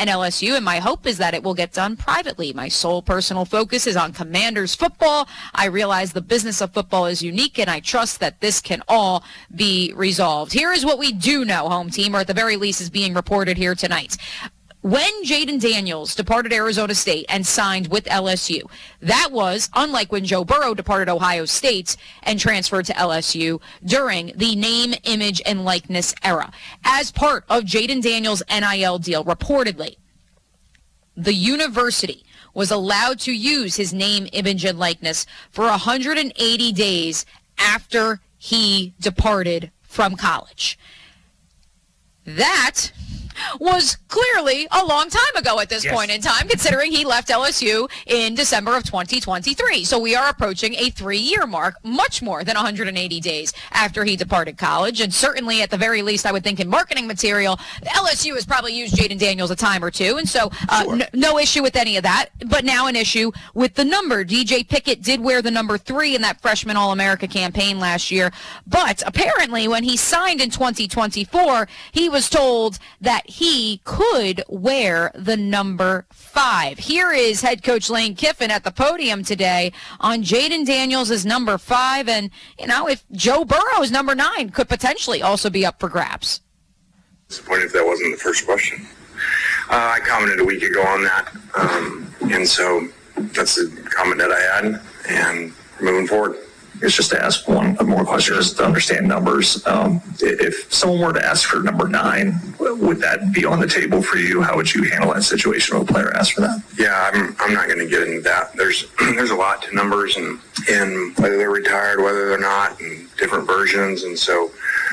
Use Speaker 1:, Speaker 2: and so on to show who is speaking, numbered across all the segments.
Speaker 1: and LSU, and my hope is that it will get done privately. My sole personal focus is on Commanders football. I realize the business of football is unique, and I trust that this can all be resolved. Here is what we do know, home team, or at the very least is being reported here tonight. When Jayden Daniels departed Arizona State and signed with LSU, that was, unlike when Joe Burrow departed Ohio State and transferred to LSU during the name, image, and likeness era. As part of Jayden Daniels' NIL deal, reportedly, the university was allowed to use his name, image, and likeness for 180 days after he departed from college. That was clearly a long time ago at this point in time, considering he left LSU in December of 2023. So we are approaching a 3-year mark, much more than 180 days after he departed college. And certainly, at the very least, I would think in marketing material, LSU has probably used Jayden Daniels a time or two. And so no issue with any of that. But now an issue with the number. DJ Pickett did wear the number 3 in that freshman All-America campaign last year. But apparently, when he signed in 2024, he was told that he could wear the number 5. Here is head coach Lane Kiffin at the podium today on Jayden Daniels' number 5. And, if Joe Burrow's number 9 could potentially also be up for grabs.
Speaker 2: Disappointed if that wasn't the first question. I commented a week ago on that. And so that's the comment that I had. And moving forward.
Speaker 3: It's just to ask one more question, just to understand numbers. If someone were to ask for number 9, would that be on the table for you? How would you handle that situation if a player asked for that?
Speaker 2: Yeah, I'm not going to get into that. There's a lot to numbers and whether they're retired, whether they're not, and different versions. And so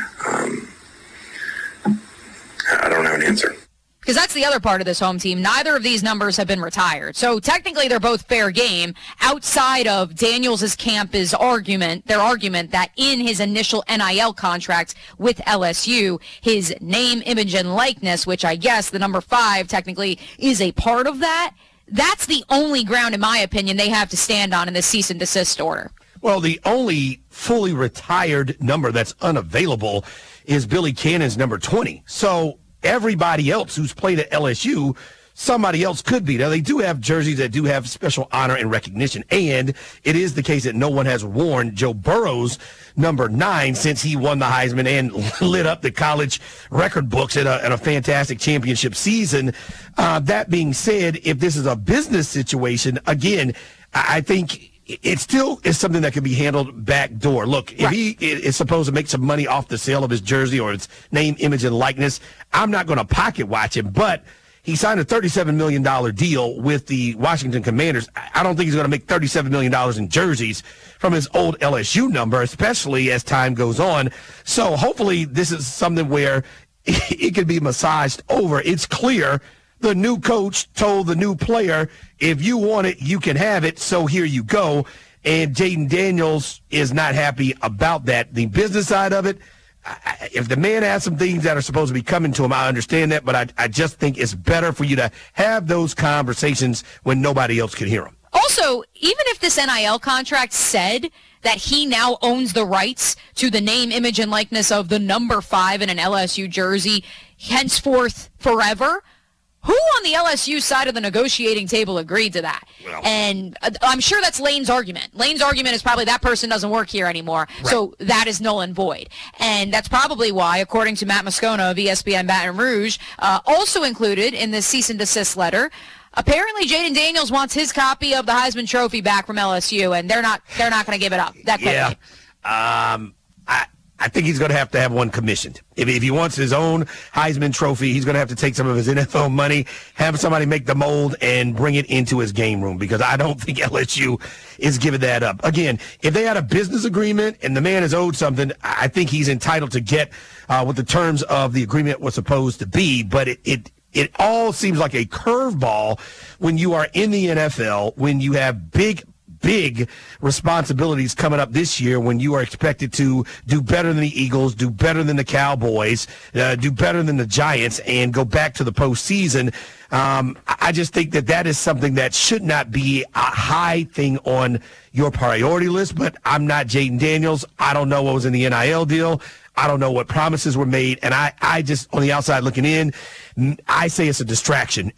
Speaker 2: I don't have an answer.
Speaker 1: Because that's the other part of this home team. Neither of these numbers have been retired. So technically they're both fair game outside of Daniels' camp's argument, their argument that in his initial NIL contract with LSU, his name, image, and likeness, which I guess the number 5 technically is a part of that, that's the only ground, in my opinion, they have to stand on in the cease and desist order.
Speaker 4: Well, the only fully retired number that's unavailable is Billy Cannon's number 20. So everybody else who's played at LSU, somebody else could be. Now, they do have jerseys that do have special honor and recognition, and it is the case that no one has worn Joe Burrow's number 9 since he won the Heisman and lit up the college record books in a fantastic championship season. That being said, if this is a business situation, again, I think it still is something that can be handled backdoor. Look, if he is supposed to make some money off the sale of his jersey or its name, image, and likeness, I'm not going to pocket watch him. But he signed a $37 million deal with the Washington Commanders. I don't think he's going to make $37 million in jerseys from his old LSU number, especially as time goes on. So hopefully this is something where it can be massaged over. It's clear the new coach told the new player, if you want it, you can have it, so here you go. And Jayden Daniels is not happy about that. The business side of it, if the man has some things that are supposed to be coming to him, I understand that, but I just think it's better for you to have those conversations when nobody else can hear them.
Speaker 1: Also, even if this NIL contract said that he now owns the rights to the name, image, and likeness of the number 5 in an LSU jersey henceforth forever, who on the LSU side of the negotiating table agreed to that? Well, and I'm sure that's Lane's argument. Lane's argument is probably that person doesn't work here anymore, so that is null and void. And that's probably why, according to Matt Moscona of ESPN Baton Rouge, also included in the cease and desist letter, apparently Jayden Daniels wants his copy of the Heisman Trophy back from LSU, and they're not going to give it up that quickly.
Speaker 4: Yeah. I think he's going to have one commissioned. If he wants his own Heisman Trophy, he's going to have to take some of his NFL money, have somebody make the mold, and bring it into his game room, because I don't think LSU is giving that up. Again, if they had a business agreement and the man is owed something, I think he's entitled to get what the terms of the agreement was supposed to be, but it all seems like a curveball when you are in the NFL, when you have big responsibilities coming up this year, when you are expected to do better than the Eagles, do better than the Cowboys, do better than the Giants, and go back to the postseason. I just think that is something that should not be a high thing on your priority list, but I'm not Jayden Daniels. I don't know what was in the NIL deal. I don't know what promises were made, and I just, on the outside looking in, I say it's a distraction.